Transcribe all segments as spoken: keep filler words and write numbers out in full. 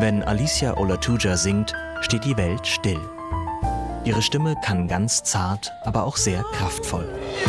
Wenn Alicia Olatuja singt, steht die Welt still. Ihre Stimme kann ganz zart, aber auch sehr kraftvoll.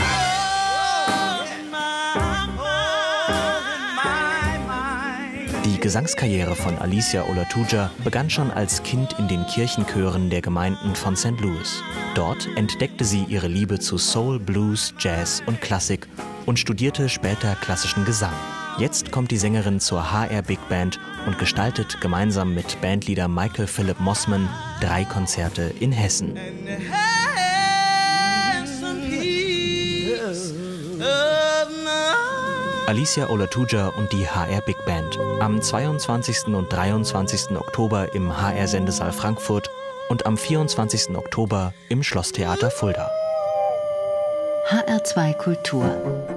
Die Gesangskarriere von Alicia Olatuja begann schon als Kind in den Kirchenchören der Gemeinden von Sankt Louis. Dort entdeckte sie ihre Liebe zu Soul, Blues, Jazz und Klassik und studierte später klassischen Gesang. Jetzt kommt die Sängerin zur H R Big Band und gestaltet gemeinsam mit Bandleader Michael Philip Mossman drei Konzerte in Hessen. Alicia Olatuja und die H R Big Band. Am zweiundzwanzigsten und dreiundzwanzigsten Oktober im H R-Sendesaal Frankfurt und am vierundzwanzigsten Oktober im Schlosstheater Fulda. H R zwei Kultur.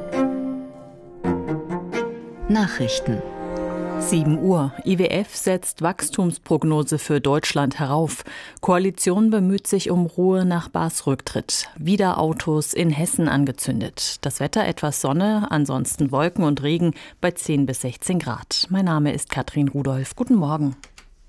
Nachrichten. sieben Uhr. I W F setzt Wachstumsprognose für Deutschland herauf. Koalition bemüht sich um Ruhe nach Baas Rücktritt. Wieder Autos in Hessen angezündet. Das Wetter etwas Sonne, ansonsten Wolken und Regen bei zehn bis sechzehn Grad. Mein Name ist Katrin Rudolph. Guten Morgen.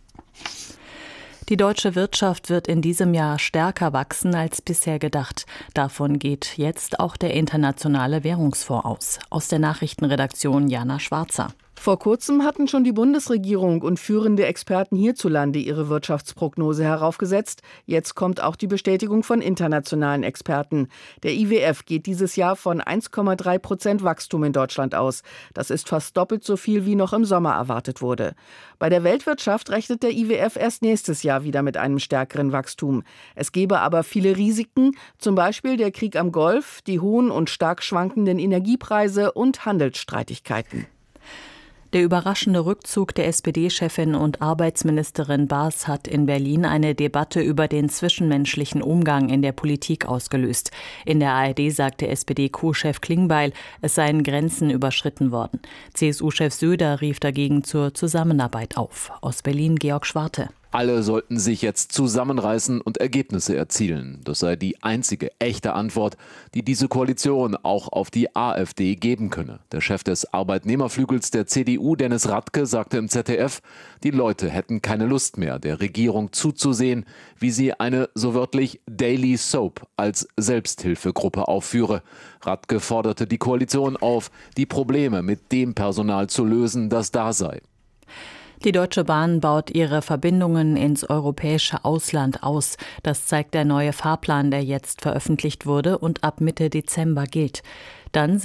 Die deutsche Wirtschaft wird in diesem Jahr stärker wachsen als bisher gedacht. Davon geht jetzt auch der Internationale Währungsfonds aus. Aus der Nachrichtenredaktion Jana Schwarzer. Vor kurzem hatten schon die Bundesregierung und führende Experten hierzulande ihre Wirtschaftsprognose heraufgesetzt. Jetzt kommt auch die Bestätigung von internationalen Experten. Der I W F geht dieses Jahr von eins Komma drei Prozent Wachstum in Deutschland aus. Das ist fast doppelt so viel, wie noch im Sommer erwartet wurde. Bei der Weltwirtschaft rechnet der I W F erst nächstes Jahr wieder mit einem stärkeren Wachstum. Es gebe aber viele Risiken, zum Beispiel der Krieg am Golf, die hohen und stark schwankenden Energiepreise und Handelsstreitigkeiten. Der überraschende Rückzug der S P D-Chefin und Arbeitsministerin Baas hat in Berlin eine Debatte über den zwischenmenschlichen Umgang in der Politik ausgelöst. In der A R D sagte S P D-Co-Chef Klingbeil, es seien Grenzen überschritten worden. C S U-Chef Söder rief dagegen zur Zusammenarbeit auf. Aus Berlin Georg Schwarte. Alle sollten sich jetzt zusammenreißen und Ergebnisse erzielen. Das sei die einzige echte Antwort, die diese Koalition auch auf die AfD geben könne. Der Chef des Arbeitnehmerflügels der C D U, Dennis Radke, sagte im Z D F, die Leute hätten keine Lust mehr, der Regierung zuzusehen, wie sie eine so wörtlich Daily Soap als Selbsthilfegruppe aufführe. Radke forderte die Koalition auf, die Probleme mit dem Personal zu lösen, das da sei. Die Deutsche Bahn baut ihre Verbindungen ins europäische Ausland aus. Das zeigt der neue Fahrplan, der jetzt veröffentlicht wurde und ab Mitte Dezember gilt. Dann